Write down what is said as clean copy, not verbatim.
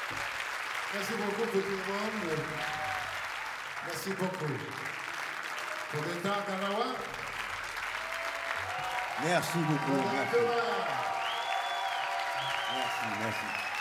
Merci beaucoup pour tout le monde. Merci beaucoup. Pour l'État Kanawa. Merci beaucoup. Merci. Merci.